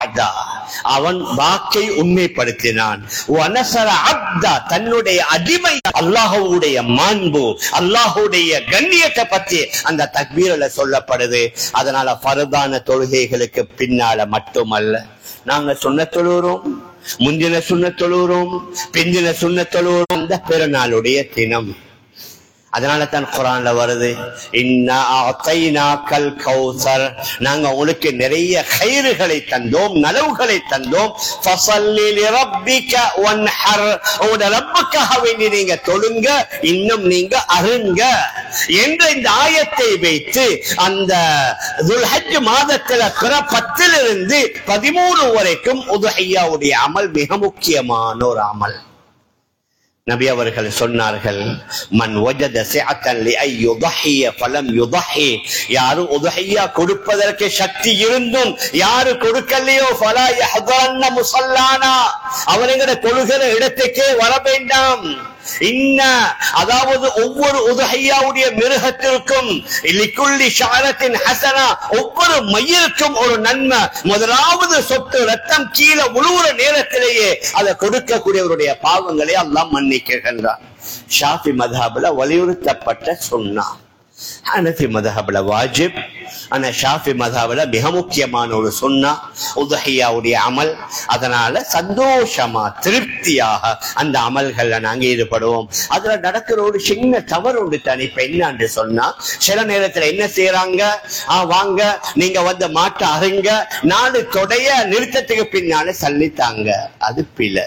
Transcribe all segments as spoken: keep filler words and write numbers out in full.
அவன் வாக்கை உண்மைப்படுத்தினான். தன்னுடைய அடிமை அல்லாஹ்வுடைய மாண்பு, அல்லாஹ்வுடைய கண்ணியத்தை பற்றி அந்த தக்பீர்ல சொல்லப்படுது. அதனால ஃபர்தான தொழுகைகளுக்கு பின்னால மட்டுமல்ல, நாங்க சொன்ன தொழுகிறோம், முந்தின சுன்ன தொழுகிறோம், பிந்தின சுன்ன தொழுகிறோம், அந்த பெருநாளுடைய தினம். அதனால தான் குர்ஆன்ல வருது, இன்னா அஅதைனாக்கல் கௌசர், நாங்க உங்களுக்கு நிறைய கைறுகளை தந்தோம், நலவுகளை தந்தோம். ஃபஸல்லி லிரப்பிக வன்ஹர், உங்க ரப்புக்காக நீங்க தொழுங்க, இன்னும் நீங்க அருங்க என்ற இந்த ஆயத்தை வைத்து அந்த துல்ஹஜ் மாதத்துல பிற பத்திலிருந்து பதிமூணு வரைக்கும் உதுஹிய்யாவுடைய அமல் மிக முக்கியமான ஒரு அமல். நபி அவர்கள் சொன்னார்கள், மன் வஜத சிஅத்தன் லிஐ யுضحிய ஃபலம் யுضحி, யாரு உதுஹிய்யா கொடுப்பதற்கு சக்தி இருந்தும் யாரு கொடுக்கலையோ ஃபலா யஹ்தரன்ன முஸல்லானா, அவங்களோட தொழுகிற இடத்துக்கே வர வேண்டாம். இன்ன, அதாவது ஒவ்வொரு உதுஹிய்யாவுடைய மிருகத்திற்கும் லிக்குல்லி ஷஅரத்தின் ஹஸனா, ஒவ்வொரு மயிலுக்கும் ஒரு நன்மை. முதலாவது சொட்டு ரத்தம் கீழே உழுவுற நேரத்திலேயே அதை கொடுக்கக்கூடியவருடைய பாவங்களை அல்லாஹ் மன்னிக்கின்றான். ஷாஃபி மذஹப்ல வலியுறுத்தப்பட்ட சுன்னா, ஹனஃபி மذஹப்ல வாஜிப், ஆனா ஷாஃபி மذஹப்ல மிக முக்கியமான ஒரு சுன்னா உதுஹிய்யாவுடைய அமல். அதனால சந்தோஷமா திருப்தியாக அந்த அமல்கள்ல நாங்க ஈடுபடுவோம். அதுல நடக்கிற ஒரு சின்ன தவறு உண்டு தானே. இப்ப என்னன்னு சொன்னா, சில நேரத்துல என்ன செய்யறாங்க, ஆஹ் வாங்க நீங்க வந்து மாட்ட அருங்க, நாலு தொடைய நிறுத்தத்துக்கு பின்னால சல்லித்தாங்க. அது பிழை.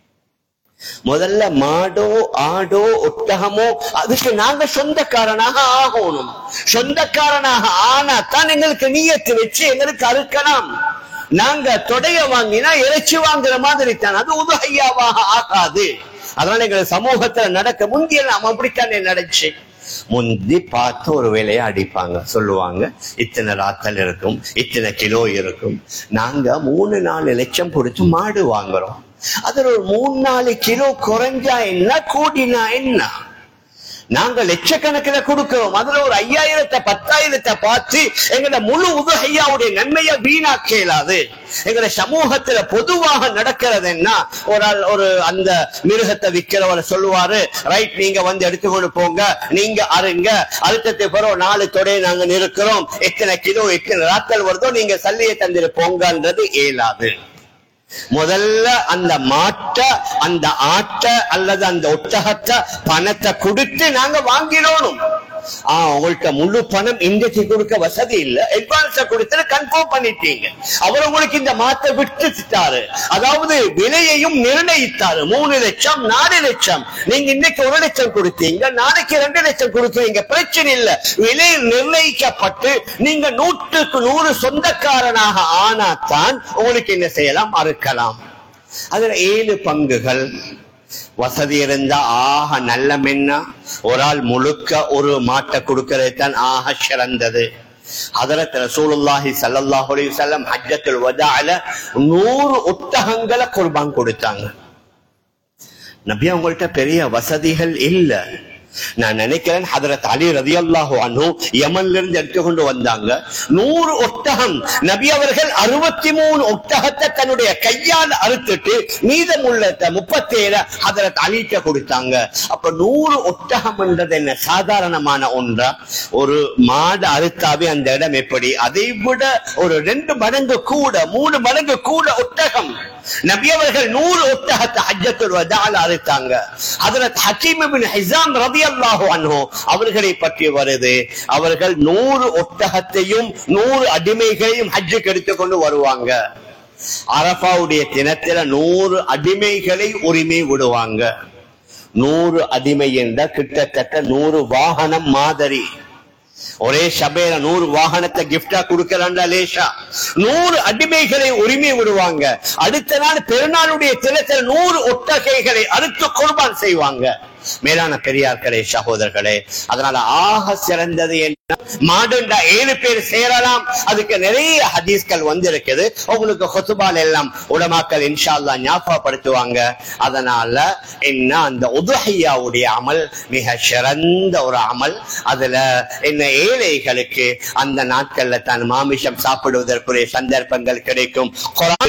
முதல்ல மாடோ ஆடோ ஒட்டகமோ அதுக்கு நாங்க சொந்தக்காரனாக ஆகணும். சொந்தக்காரனாக ஆனா தான் எங்களுக்கு நியத்து வச்சு எங்களுக்கு அறுக்கலாம். நாங்க தொடைய வாங்கினா இறைச்சி வாங்குற மாதிரி தான், அது உதுஹிய்யாவாக ஆகாது. அதனால எங்க சமூகத்துல நடக்க முந்தியெல்லாம் அப்படித்தானே நடந்துச்சு. முந்தி பார்த்து ஒரு வேலையை அடிப்பாங்க, சொல்லுவாங்க இத்தனை ராத்தல் இருக்கும், இத்தனை கிலோ இருக்கும். நாங்க மூணு நாலு லட்சம் கொடுத்து மாடு வாங்குறோம். அதுல ஒரு மூணு நாலு கிலோ குறைஞ்சா என்ன, கூடினா என்ன, நாங்க லட்சக்கணக்கில் கொடுக்கிறோம். அதுல ஒரு ஐயாயிரத்தை பத்தாயிரத்தை பார்த்து எங்களோட முழு உதுஹிய்யாவுடைய நன்மையை வீணாக்க இயலாது. எங்களோட சமூகத்துல பொதுவாக நடக்கிறது என்ன, ஒரு ஆள் ஒரு அந்த மிருகத்தை விற்கிறவரை சொல்லுவாரு, ரைட் நீங்க வந்து எடுத்துக்கொண்டு போங்க, நீங்க அருங்க, அழுத்தத்தை பிறகு நாலு தொடையை நாங்க நிறுக்கிறோம், எத்தனை கிலோ எத்தனை ராத்தல் வருதோ நீங்க சல்லியை தந்துட்டு போங்கன்றது இயலாது. முதல்ல அந்த மாட்டை, அந்த ஆட்டை அல்லது அந்த ஒட்டகத்தை பணத்தை கொடுத்து நாங்க வாங்கிடணும். ஆஹ் உங்கள்கிட்ட முழு பணம் இன்றைக்கு கொடுக்க வசதி இல்ல, அட்வான்ஸ கொடுத்து கன்ஃபார்ம் பண்ணிட்டீங்க. அவர் உங்களுக்கு இந்த மாத்தை விட்டுட்டாரு, அதாவது விலையையும் நிர்ணயித்தாரு. மூணு லட்சம் நாலு லட்சம், நீங்க இன்னைக்கு ஒரு லட்சம் கொடுத்தீங்க, நாளைக்கு ரெண்டு லட்சம் கொடுத்தீங்க, பிரச்சனை இல்ல. விலை நிர்ணயிக்கப்பட்டு நீங்க நூற்றுக்கு நூறு சொந்தக்காரனாக ஆனாத்தான் உங்களுக்கு என்ன செய்யலாம், அறுக்கலாம். அதுல ஏழு பங்குகள். வசதி இருந்தா ஆக நல்ல மென்னா ஒரு ஆள் முழுக்க ஒரு மாட்டை கொடுக்கிறது தான் ஆக சிறந்தது. ஹதரத் ரசூலுல்லாஹி ஸல்லல்லாஹு அலைஹி வஸல்லம் ஹஜ்ஜத்துல் வதாஅல நூறு ஒட்டகங்களை குர்பான் கொடுத்தாங்க. நபி அவங்கள்ட்ட பெரிய வசதிகள் இல்ல. நான் நினைக்கிறேன் ஹதரத் அலி ரலியல்லாஹு அன்ஹு யமன்ல இருந்து எடுத்துக்கொண்டு வந்தாங்க நூறு ஒட்டகம். நபி அவர்கள் அறுபத்தி மூணு ஒட்டகத்தை தன்னுடைய கையால் அறுத்துட்டு மீதமுள்ள முப்பத்தி ஏழு ஹதரத் அலிட்ட கொடுத்தாங்க. அப்ப நூறு ஒட்டகம் என்றது என்ன சாதாரணமான ஒன்றா? ஒரு மாடு அறுத்தாவே அந்த இடம் எப்படி, அதை விட ஒரு ரெண்டு மடங்கு கூட மூணு மடங்கு கூட ஒட்டகம். நபி அவர்கள் நூறு ஒட்டகத்தை ஹஜ்ஜத்துல் வதாஅல அறுத்தாங்க. ஹஜ்ரத் ஹக்கீம் இப்னு ஹிஸாம் ரலியல்லாஹு அன்ஹு அவர்களை பற்றி வருது, அவர்கள் நூறு ஒட்டகத்தையும் நூறு அடிமைகளையும் ஹஜ்ஜுக்கு எடுத்துக்கொண்டு வருவாங்க. அரஃபாவுடைய தினத்தில நூறு அடிமைகளை உரிமை விடுவாங்க. நூறு அடிமை என்ற கிட்டத்தட்ட நூறு வாகனம் மாதிரி. ஒரே சபையில நூறு வாகனத்தை கிஃப்டா கொடுக்கறாண்டா லேஷா. நூறு அடிமைகளை உரிமை விடுவாங்க. அடுத்த நாள் பெருநாளுடைய தினத்தில் நூறு ஒட்டகைகளை அறுத்து குர்பான் செய்வாங்க. மேலான பெரியார்களே சகோதரர்களே, அதனால ஆக சிறந்தது என்ன, மாடுண்டா ஏழு பேர் சேரலாம். அதுக்கு நிறைய ஹதீஸ்கள் வந்திருக்குது. உங்களுக்கு ஹுதுபால் எல்லாம் உலமாக்கள் இன்ஷா அல்லாஹ் ஞாபகப்படுத்துவாங்க. அதனால என்ன, அந்த உதுஹியாவுடைய அமல் மிக சிறந்த ஒரு அமல். அதுல என்ன, ஏழைகளுக்கு அந்த நாட்கள்ல தான் மாமிசம் சாப்பிடுவதற்குரிய சந்தர்ப்பங்கள் கிடைக்கும். குர்ஆன்